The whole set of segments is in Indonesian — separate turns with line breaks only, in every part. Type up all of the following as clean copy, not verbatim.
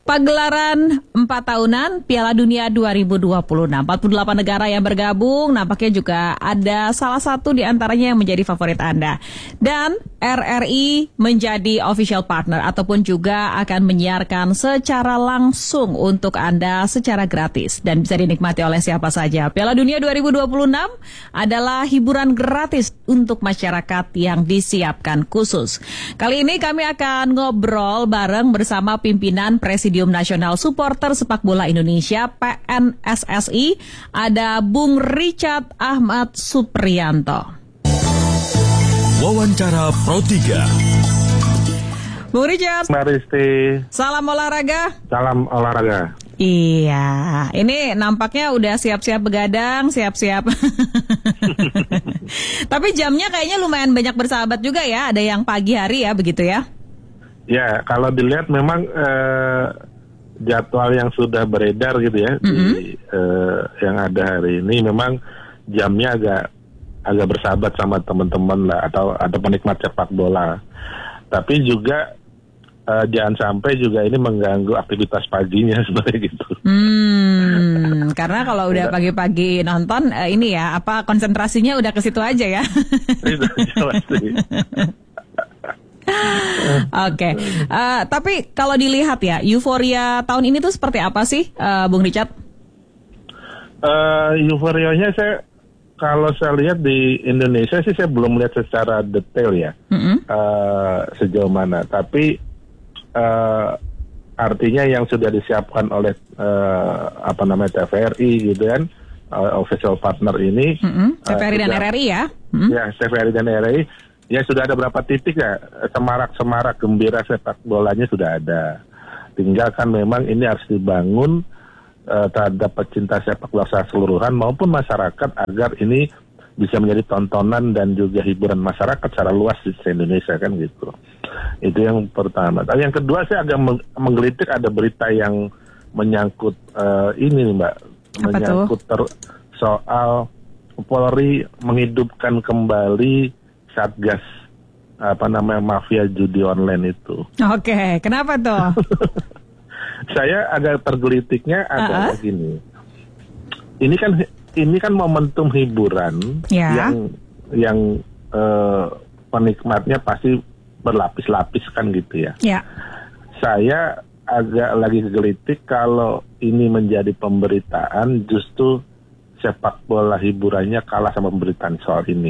Pagelaran 4 tahunan Piala Dunia 2026. 48 negara yang bergabung, nampaknya juga ada salah satu di antaranya yang menjadi favorit Anda. Dan RRI menjadi official partner ataupun juga akan menyiarkan secara langsung untuk Anda secara gratis dan bisa dinikmati oleh siapa saja. Piala Dunia 2026 adalah hiburan gratis untuk masyarakat yang disiapkan khusus. Kali ini kami akan ngobrol bareng bersama pimpinan Presidium Nasional Supporter Sepak Bola Indonesia PNSSI, ada Bung Richard Ahmad Supriyanto.
Wawancara Pro 3.
Bung Richard.
Mbak Risti.
Salam olahraga.
Salam olahraga.
Iya, ini nampaknya udah siap-siap begadang, siap-siap. Tapi jamnya kayaknya lumayan banyak bersahabat juga ya, ada yang pagi hari ya, begitu ya?
Ya, kalau dilihat memang jadwal yang sudah beredar gitu ya, yang ada hari ini memang jamnya agak bersahabat sama teman-teman lah atau penikmat sepak bola. Tapi juga jangan sampai juga ini mengganggu aktivitas paginya seperti gitu.
Karena kalau udah pagi-pagi nonton ini ya, konsentrasinya udah ke situ aja ya.
Itu pasti.
Oke, tapi kalau dilihat ya, euforia tahun ini tuh seperti apa sih, Bung Richard?
Euforianya kalau saya lihat di Indonesia sih saya belum melihat secara detail ya, sejauh mana. Tapi artinya yang sudah disiapkan oleh TVRI gitu kan, official partner ini,
TVRI dan RRI ya?
Ya, TVRI dan RRI. Ya sudah ada berapa titik ya, semarak-semarak gembira sepak bolanya sudah ada. Tinggal kan memang ini harus dibangun terhadap pecinta sepak bola secara keseluruhan maupun masyarakat agar ini bisa menjadi tontonan dan juga hiburan masyarakat secara luas di Indonesia kan gitu. Itu yang pertama. Tapi yang kedua saya agak menggelitik ada berita yang menyangkut ini nih Mbak. Menyangkut soal Polri menghidupkan kembali Satgas mafia judi online itu.
Oke, kenapa tuh?
Saya agak tergelitiknya adalah gini. Ini kan momentum hiburan yang penikmatnya pasti berlapis-lapis kan gitu ya. Ya. Saya agak lagi gelitik kalau ini menjadi pemberitaan justru sepak bola hiburannya kalah sama pemberitaan soal ini.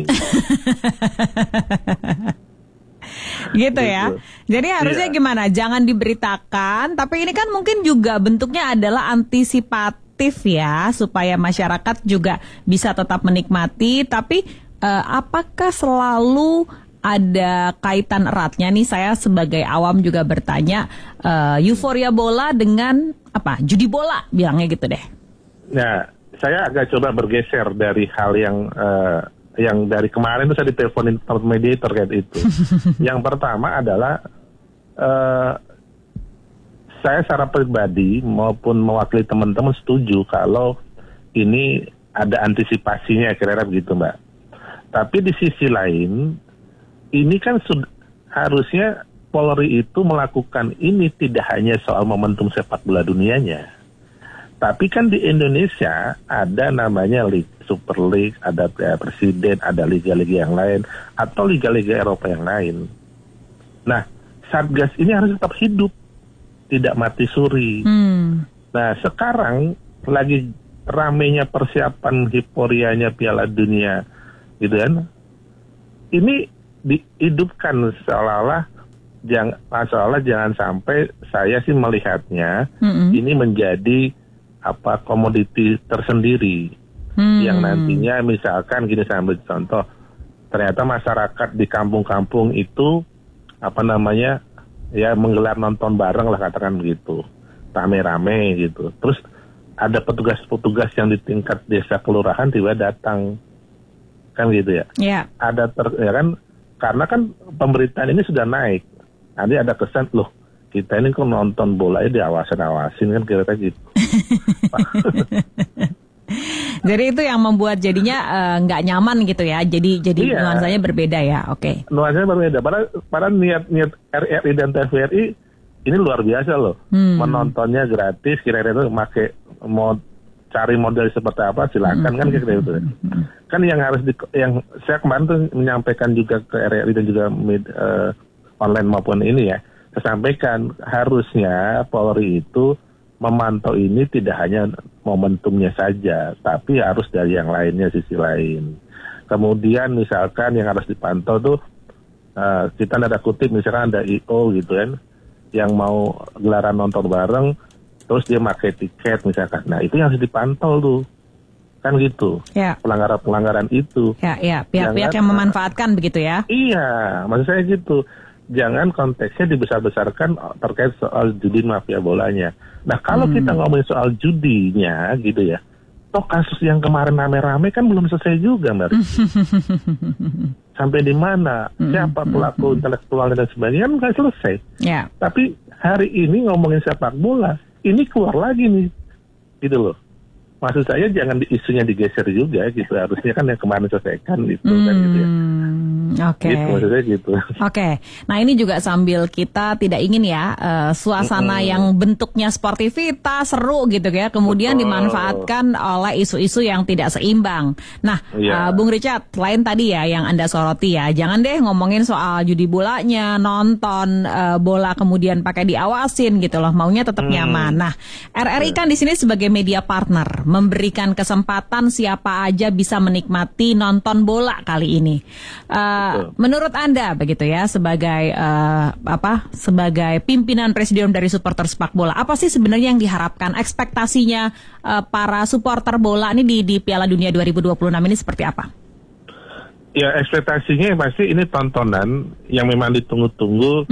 Gitu ya. Jadi harusnya gimana? Jangan diberitakan, tapi ini kan mungkin juga bentuknya adalah antisipatif ya, supaya masyarakat juga bisa tetap menikmati. Tapi apakah selalu ada kaitan eratnya nih? Saya sebagai awam juga bertanya, euforia bola dengan judi bola, bilangnya gitu deh.
Nah, saya agak coba bergeser dari hal yang dari kemarin itu saya diteleponin mediator terkait itu. Yang pertama adalah saya secara pribadi maupun mewakili teman-teman setuju kalau ini ada antisipasinya kira-kira begitu Mbak. Tapi di sisi lain ini kan harusnya Polri itu melakukan ini tidak hanya soal momentum sepak bola dunianya. Tapi kan di Indonesia ada namanya Super League, ada Presiden, ada liga-liga yang lain, atau liga-liga Eropa yang lain. Nah, Satgas ini harus tetap hidup, tidak mati suri. Nah, sekarang lagi ramenya persiapan euforianya Piala Dunia, gitu kan? Ini dihidupkan seolah-olah jangan sampai saya sih melihatnya ini menjadi komoditi tersendiri yang nantinya misalkan gini saya ambil contoh, ternyata masyarakat di kampung-kampung itu menggelar nonton bareng lah katakan begitu, rame-rame gitu. Terus ada petugas-petugas yang di tingkat desa kelurahan tiba datang kan gitu ya. Yeah. Ada kan karena kan pemberitaan ini sudah naik. Nanti ada kesan loh, kita ini kok nonton bola diawasin kan kira-kira gitu.
Jadi itu yang membuat jadinya nggak nyaman gitu ya. Jadi nuansanya berbeda ya. Oke.
Nuansanya berbeda. Padahal niat RRI dan TVRI ini luar biasa loh. Menontonnya gratis, kira-kira itu mau cari model seperti apa silakan kan kayak gitu. Kan yang yang saya kemarin tuh menyampaikan juga ke RRI dan juga online maupun ini ya, saya sampaikan harusnya Polri itu memantau ini tidak hanya momentumnya saja, tapi harus dari yang lainnya, sisi lain. Kemudian misalkan yang harus dipantau tuh kita ada kutip misalkan ada IO gitu kan, yang mau gelaran nonton bareng, terus dia pakai tiket misalkan. Nah itu yang harus dipantau tuh, kan gitu.
Ya.
Pelanggaran itu.
Ya, pihak-pihak yang memanfaatkan begitu ya?
Iya, maksud saya gitu. Jangan konteksnya dibesar-besarkan terkait soal judi mafia bolanya. Nah kalau kita ngomongin soal judinya gitu ya, toh kasus yang kemarin rame-rame kan belum selesai juga, Mbak. Sampai di mana, siapa pelaku intelektualnya dan sebagainya kan nggak selesai.
Yeah.
Tapi hari ini ngomongin sepak bola, ini keluar lagi nih, gitu loh. Maksud saya jangan isunya digeser juga gitu, harusnya kan yang kemarin selesaikan gitu kan gitu ya.
Oke.
Gitu, maksud saya gitu.
Oke. Nah ini juga sambil kita tidak ingin ya suasana yang bentuknya sportivitas seru gitu ya, kemudian dimanfaatkan oleh isu-isu yang tidak seimbang. Nah, Bung Richard, selain tadi ya yang Anda soroti ya, jangan deh ngomongin soal judi bolanya, nonton bola kemudian pakai diawasin gitu loh, maunya tetap nyaman. Nah, RRI kan di sini sebagai media partner memberikan kesempatan siapa aja bisa menikmati nonton bola kali ini. Menurut Anda begitu ya sebagai sebagai pimpinan presidium dari supporter sepak bola, apa sih sebenarnya yang diharapkan, ekspektasinya para supporter bola ini di Piala Dunia 2026 ini seperti apa?
Ya ekspektasinya pasti ini tontonan yang memang ditunggu-tunggu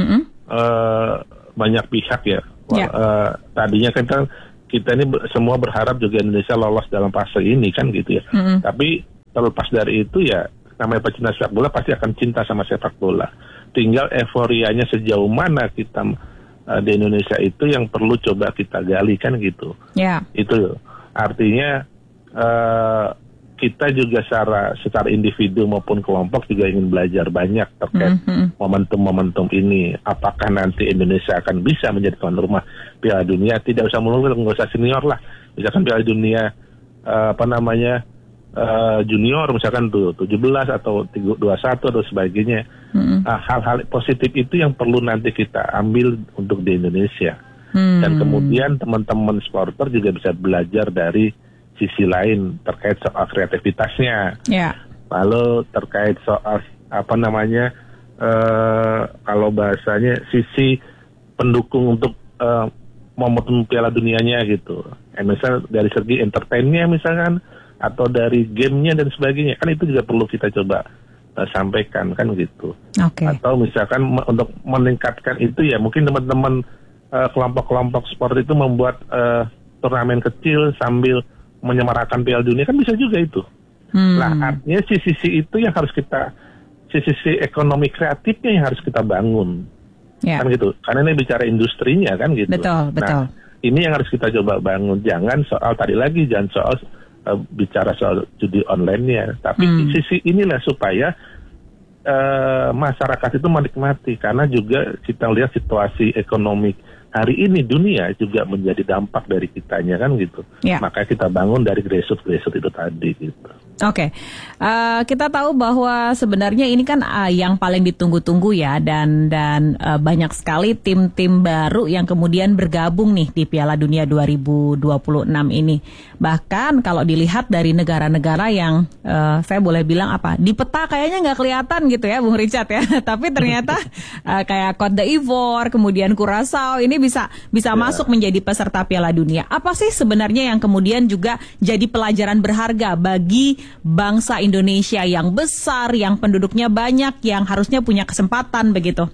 banyak pihak ya. Tadinya kita ini semua berharap juga Indonesia lolos dalam fase ini kan gitu ya. Tapi terlepas dari itu ya namanya pecinta sepak bola pasti akan cinta sama sepak bola. Tinggal euforianya sejauh mana kita di Indonesia itu yang perlu coba kita gali kan gitu. Itu artinya kita juga secara individu maupun kelompok juga ingin belajar banyak terkait momentum-momentum ini. Apakah nanti Indonesia akan bisa menjadi tuan rumah Piala Dunia? Tidak usah nggak usah senior lah. Misalkan Piala Dunia junior misalkan tuh 17 atau 21 atau sebagainya. Hal-hal positif itu yang perlu nanti kita ambil untuk di Indonesia. Dan kemudian teman-teman supporter juga bisa belajar dari sisi lain terkait soal kreativitasnya. Lalu terkait soal kalau bahasanya sisi pendukung untuk momentum Piala Dunianya gitu. Misal dari segi entertainnya misalkan, atau dari gamenya dan sebagainya, kan itu juga perlu kita coba sampaikan kan gitu. Atau misalkan untuk meningkatkan itu ya mungkin teman-teman kelompok-kelompok sport itu membuat turnamen kecil sambil menyemarakan Piala Dunia kan bisa juga itu. Nah artinya sisi itu yang harus kita, sisi ekonomi kreatifnya yang harus kita bangun. Kan gitu. Karena ini bicara industrinya kan gitu.
Betul.
Nah ini yang harus kita coba bangun. Jangan soal bicara soal judi online-nya, tapi sisi inilah supaya masyarakat itu menikmati, karena juga kita lihat situasi ekonomi hari ini dunia juga menjadi dampak dari kitanya kan gitu. Makanya kita bangun dari grassroots itu tadi gitu. Kita tahu bahwa sebenarnya ini kan yang paling ditunggu-tunggu ya, dan banyak sekali tim-tim baru yang kemudian bergabung nih di Piala Dunia 2026 ini. Bahkan kalau dilihat dari negara-negara yang saya boleh bilang di peta kayaknya nggak kelihatan gitu ya Bung Richard ya, tapi ternyata kayak Cote d'Ivoire, kemudian Curaçao ini bisa masuk menjadi peserta Piala Dunia. Apa sih sebenarnya yang kemudian juga jadi pelajaran berharga bagi bangsa Indonesia yang besar, yang penduduknya banyak, yang harusnya punya kesempatan begitu?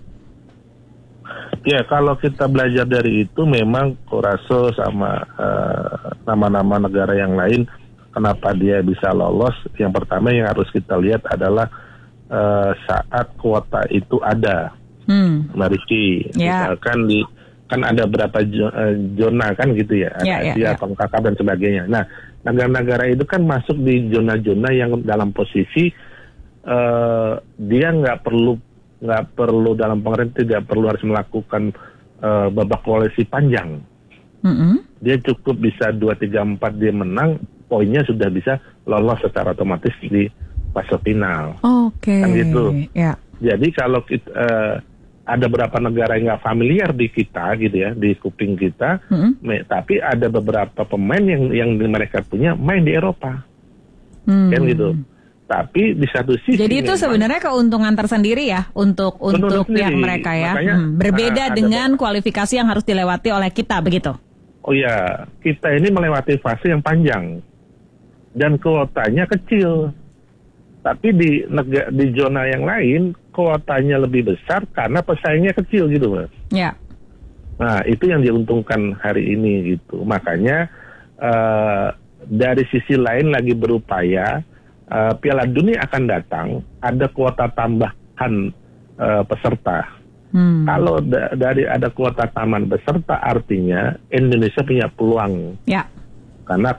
Ya, kalau kita belajar dari itu memang Curaçao sama nama-nama negara yang lain, kenapa dia bisa lolos? Yang pertama yang harus kita lihat adalah saat kuota itu ada, Mariki. Misalkan kan ada berapa zona kan gitu ya, ada Asia, CONCACAF dan sebagainya. Nah, negara-negara itu kan masuk di zona-zona yang dalam posisi dia nggak perlu dalam pengertian tidak perlu harus melakukan babak kualifikasi panjang. Dia cukup bisa 2-3-4 dia menang, poinnya sudah bisa lolos secara otomatis di fase final.
Oke.
Kan gitu.
Ya.
Jadi kalau ada beberapa negara yang nggak familiar di kita gitu ya, di kuping kita, tapi ada beberapa pemain yang mereka punya main di Eropa, kan gitu. Tapi di satu sisi,
jadi itu sebenarnya keuntungan tersendiri ya untuk pihak mereka ya.
Makanya,
berbeda dengan kualifikasi yang harus dilewati oleh kita begitu.
Oh ya, kita ini melewati fase yang panjang dan kuotanya kecil. Tapi di zona yang lain kuotanya lebih besar karena pesaingnya kecil gitu, Mas.
Ya.
Nah, itu yang diuntungkan hari ini gitu. Makanya dari sisi lain lagi berupaya, Piala Dunia akan datang, ada kuota tambahan peserta. Kalau dari ada kuota tambahan peserta, artinya Indonesia punya peluang. Ya. Karena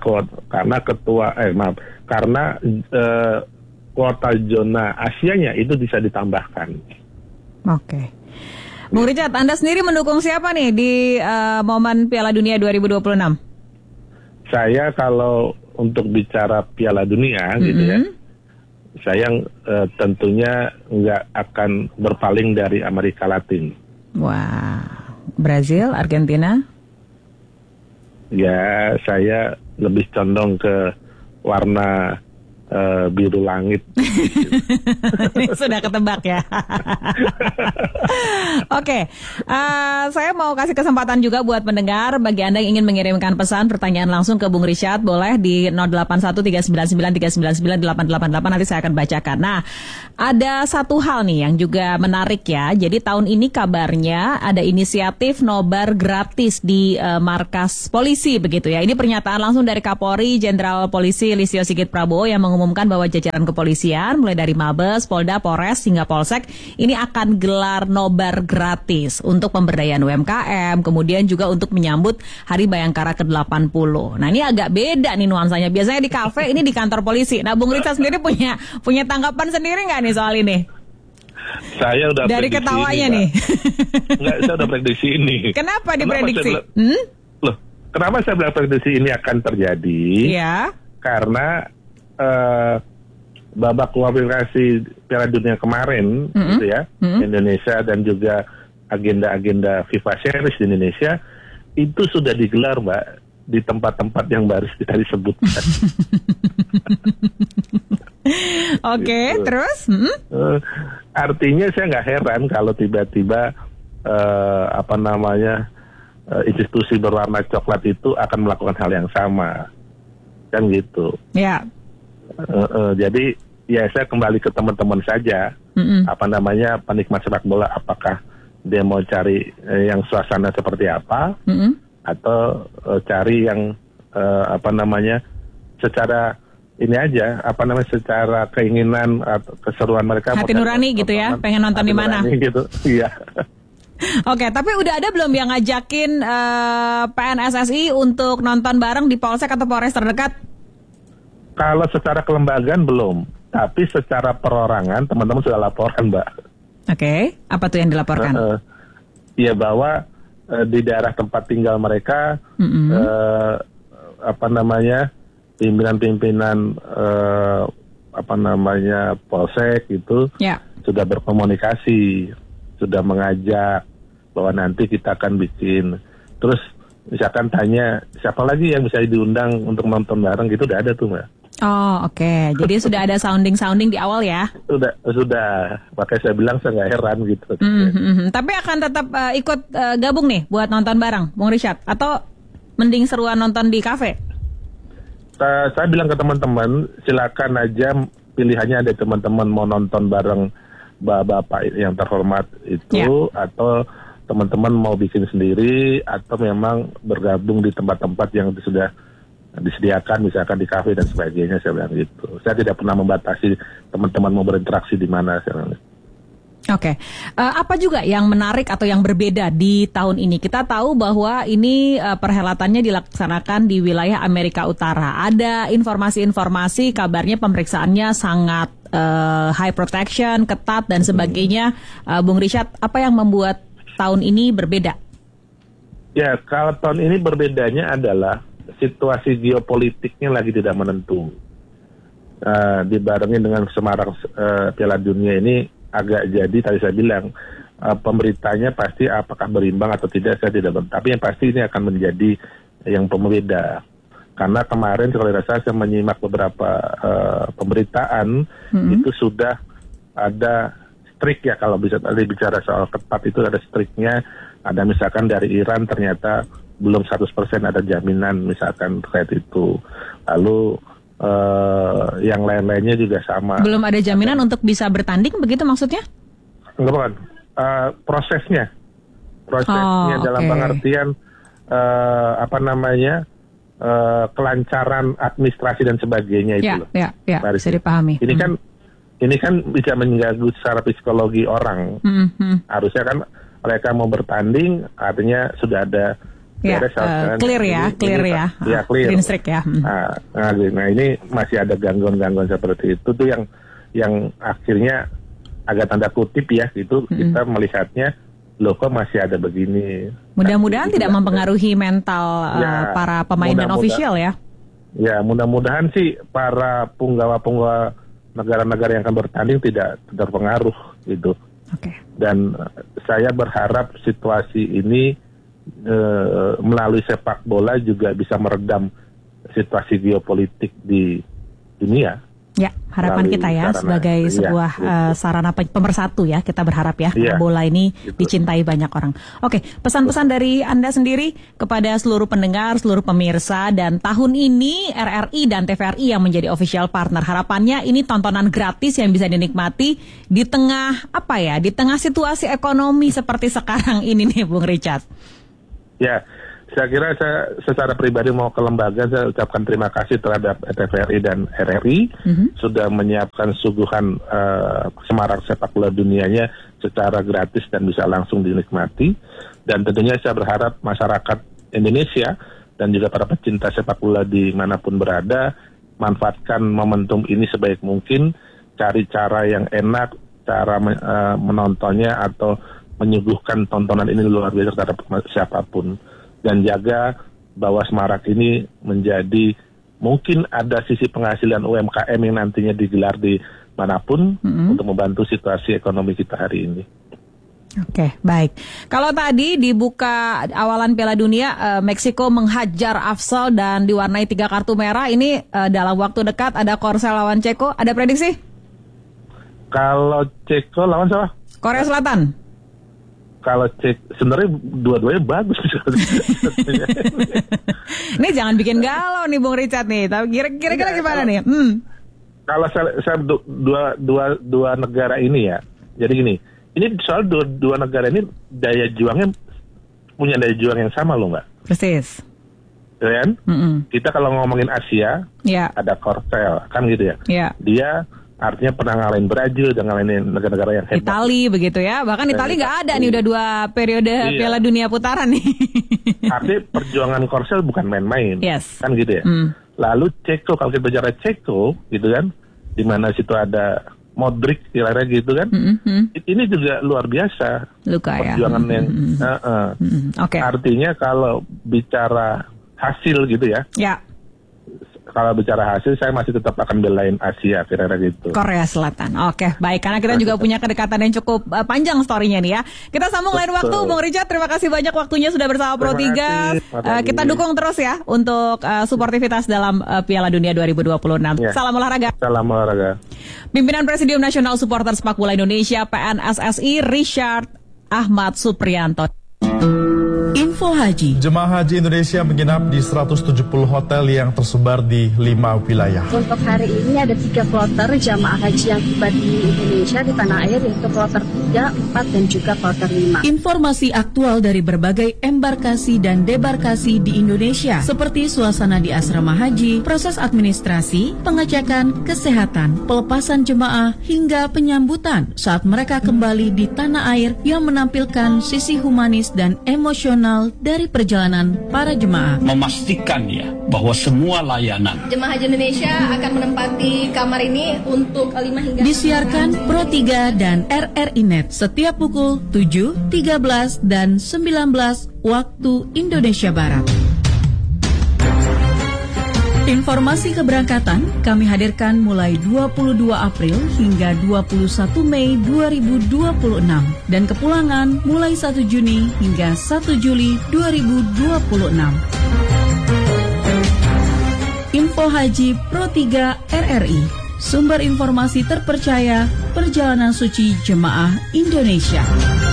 kuota zona Asianya itu bisa ditambahkan.
Oke. Bung Richard, Anda sendiri mendukung siapa nih di momen Piala Dunia 2026?
Saya kalau untuk bicara Piala Dunia gitu ya, saya tentunya nggak akan berpaling dari Amerika Latin.
Wah, Brazil, Argentina?
Ya, saya lebih condong ke warna biru langit.
Sudah ketebak ya. Oke, saya mau kasih kesempatan juga buat pendengar, bagi Anda yang ingin mengirimkan pesan, pertanyaan langsung ke Bung Richard, boleh di 081399399888, nanti saya akan bacakan. Nah, ada satu hal nih yang juga menarik ya. Jadi tahun ini kabarnya ada inisiatif nobar gratis di markas polisi begitu ya. Ini pernyataan langsung dari Kapolri Jenderal Polisi Listio Sigit Prabowo yang mengumumkan bahwa jajaran kepolisian mulai dari Mabes, Polda, Polres hingga Polsek ini akan gelar nobar gratis untuk pemberdayaan UMKM, kemudian juga untuk menyambut Hari Bayangkara ke-80. Nah, ini agak beda nih nuansanya. Biasanya di kafe, ini di kantor polisi. Nah, Bung Richard sendiri punya tanggapan sendiri nggak nih soal ini?
Saya udah
dari ketawanya ini, nih.
Enggak, saya udah prediksi ini.
Kenapa diprediksi?
Loh, kenapa saya bilang prediksi ini akan terjadi?
Ya.
Karena babak kualifikasi Piala Dunia kemarin, gitu ya, Indonesia dan juga agenda-agenda FIFA Series di Indonesia itu sudah digelar, Mbak, di tempat-tempat yang baru kita disebutkan.
Oke, gitu. Terus?
Artinya saya nggak heran kalau tiba-tiba institusi berwarna coklat itu akan melakukan hal yang sama, kan gitu. Ya. Jadi ya saya kembali ke teman-teman saja, penikmat sepak bola, apakah dia mau cari yang suasana seperti apa, atau cari yang secara ini aja, secara keinginan atau keseruan mereka.
Hati nurani gitu ya, pengen nonton di mana?
Gitu, iya.
Oke, tapi udah ada belum yang ngajakin PNSSI untuk nonton bareng di Polsek atau Polres terdekat?
Kalau secara kelembagaan belum, tapi secara perorangan teman-teman sudah laporan, Mbak. Oke, apa tuh yang dilaporkan? Ya bahwa di daerah tempat tinggal mereka, pimpinan-pimpinan polsek itu sudah berkomunikasi, sudah mengajak bahwa nanti kita akan bikin. Terus misalkan tanya siapa lagi yang bisa diundang untuk nonton bareng gitu, udah ada tuh, Mbak.
Oh, oke. Jadi sudah ada sounding di awal ya?
Sudah. Makanya saya bilang saya nggak heran gitu.
Tapi akan tetap ikut gabung nih buat nonton bareng, Bung Richard? Atau mending seruan nonton di kafe?
Saya bilang ke teman-teman, silakan aja, pilihannya ada, teman-teman mau nonton bareng bapak yang terhormat itu, atau teman-teman mau bikin sendiri, atau memang bergabung di tempat-tempat yang sudah disediakan, misalkan di kafe dan sebagainya, saya bilang gitu. Saya tidak pernah membatasi teman-teman mau berinteraksi di mana, saya bilang.
Oke, apa juga yang menarik atau yang berbeda di tahun ini? Kita tahu bahwa ini perhelatannya dilaksanakan di wilayah Amerika Utara. Ada informasi-informasi kabarnya pemeriksaannya sangat high protection, ketat dan sebagainya. Bung Richard, apa yang membuat tahun ini berbeda?
Ya, kalau tahun ini berbedanya adalah situasi geopolitiknya lagi tidak menentu. Dibarengi dengan semarak Piala Dunia ini agak jadi, tadi saya bilang, pemberitanya pasti apakah berimbang atau tidak, saya tidak tahu. Tapi yang pasti ini akan menjadi yang pembeda. Karena kemarin kalau saya menyimak beberapa pemberitaan, itu sudah ada strik ya, kalau bisa tadi bicara soal ketat itu ada striknya. Ada misalkan dari Iran ternyata belum 100% ada jaminan misalkan terkait itu. Lalu yang lain-lainnya juga sama. Belum ada jaminan untuk bisa bertanding, begitu maksudnya? Enggak, bukan. Prosesnya dalam pengertian kelancaran administrasi dan sebagainya itu. Ya, bisa dipahami. Ini kan bisa mengganggu secara psikologi orang. Harusnya kan mereka mau bertanding, artinya sudah ada clear ya. Green streak ya. Nah, ini masih ada gangguan-gangguan seperti itu tuh yang akhirnya agak tanda kutip ya, gitu. Kita melihatnya, loh kok masih ada begini. Mudah-mudahan tidak mempengaruhi mental para pemain dan official ya. Ya, mudah-mudahan sih para punggawa-punggawa negara-negara yang akan bertanding tidak terpengaruh gitu. Dan saya berharap situasi ini melalui sepak bola juga bisa meredam situasi geopolitik di dunia. Ya, harapan kita ya sebagai sebuah sarana pemersatu ya, kita berharap ya bola ini dicintai banyak orang. Oke, pesan-pesan dari Anda sendiri kepada seluruh pendengar, seluruh pemirsa, dan tahun ini RRI dan TVRI yang menjadi official partner. Harapannya ini tontonan gratis yang bisa dinikmati di tengah di tengah situasi ekonomi seperti sekarang ini nih, Bung Richard. Ya, saya kira saya secara pribadi mau ke lembaga, saya ucapkan terima kasih terhadap TVRI dan RRI sudah menyiapkan suguhan semarak sepak bola dunianya secara gratis dan bisa langsung dinikmati. Dan tentunya saya berharap masyarakat Indonesia dan juga para pecinta sepak bola dimanapun berada manfaatkan momentum ini sebaik mungkin, cari cara yang enak, cara menontonnya atau menyuguhkan tontonan ini luar biasa terhadap siapapun. Dan jaga bahwa semarak ini menjadi, mungkin ada sisi penghasilan UMKM yang nantinya digelar di manapun untuk membantu situasi ekonomi kita hari ini. Oke, baik. Kalau tadi dibuka awalan Piala Dunia, Meksiko menghajar Afsal dan diwarnai 3 kartu merah. Ini dalam waktu dekat ada Korsel lawan Ceko. Ada prediksi? Kalau Ceko lawan siapa? Korea Selatan. Kalau sebenarnya dua-duanya bagus. Ini jangan bikin galau nih Bung Richard nih. Tapi kira-kira gimana nih? Kalau saya dua negara ini ya. Jadi gini, ini soal dua negara ini punya daya juang yang sama loh, Mbak. Persis. Kan? Kita kalau ngomongin Asia, ada Korsel, kan gitu ya. Dia artinya pernah ngalahin Brazil dan ngalahin negara-negara yang hebat. Itali begitu ya. Bahkan Itali nggak ada nih, udah 2 periode Piala Dunia putaran nih. Artinya perjuangan Korsel bukan main-main. Kan gitu ya. Lalu Ceko, kalau kita bicara Ceko gitu kan, di mana situ ada Modric kira-kira gitu kan. Ini juga luar biasa. Perjuangan yang artinya kalau bicara hasil gitu ya. Kalau bicara hasil, saya masih tetap akan belain Asia, kira-kira gitu. Korea Selatan. Oke, baik. Karena kita juga punya kedekatan yang cukup panjang story-nya nih ya. Kita sambung lain waktu, Bung Richard. Terima kasih banyak waktunya sudah bersama Pro3. Kita dukung terus ya untuk sportivitas dalam Piala Dunia 2026. Salam olahraga. Salam olahraga. Pimpinan Presidium Nasional Supporter Sepak Bola Indonesia PNSSI, Richard Ahmad Supriyanto.
Info Haji. Jemaah haji Indonesia menginap di 170 hotel yang tersebar di 5 wilayah.
Untuk hari ini ada 3 kloter jemaah haji yang tiba di Indonesia di tanah air, yaitu kloter 3, 4, dan juga kloter 5.
Informasi aktual dari berbagai embarkasi dan debarkasi di Indonesia, seperti suasana di asrama haji, proses administrasi, pengecekan, kesehatan, pelepasan jemaah, hingga penyambutan saat mereka kembali di tanah air yang menampilkan sisi humanis dan emosional operasional dari perjalanan para jemaah.
Memastikan ya bahwa semua layanan
Jemaah Haji Indonesia akan menempati kamar ini untuk 5 hingga
Disiarkan Pro 3 dan RRI Net setiap pukul 7, 13, dan 19 waktu Indonesia Barat. Informasi keberangkatan kami hadirkan mulai 22 April hingga 21 Mei 2026 dan kepulangan mulai 1 Juni hingga 1 Juli 2026. Info Haji Pro 3 RRI, sumber informasi terpercaya perjalanan suci jemaah Indonesia.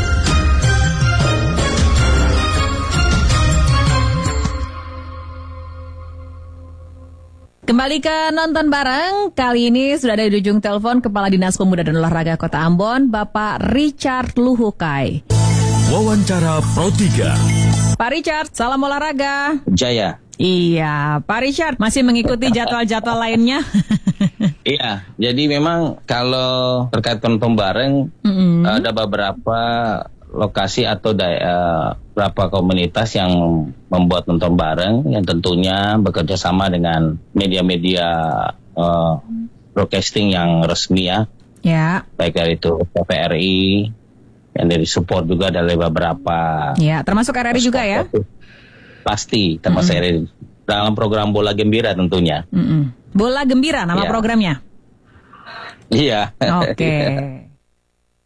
Kembali ke nonton bareng, kali ini sudah ada di ujung telepon Kepala Dinas Pemuda dan Olahraga Kota Ambon, Bapak Richard Luhukai.
Wawancara Pro 3.
Pak Richard, salam olahraga.
Jaya.
Iya, Pak Richard masih mengikuti jadwal-jadwal lainnya.
Iya, jadi memang kalau terkait nonton bareng, ada beberapa lokasi atau beberapa komunitas yang membuat nonton bareng yang tentunya bekerja sama dengan media-media broadcasting yang resmi ya.
Ya.
Baik dari itu TVRI, yang dari support juga dari beberapa.
Ya, termasuk RRI juga ya?
Pasti, termasuk RRI. Dalam program Bola Gembira tentunya.
Bola Gembira nama programnya?
Iya.
Oke.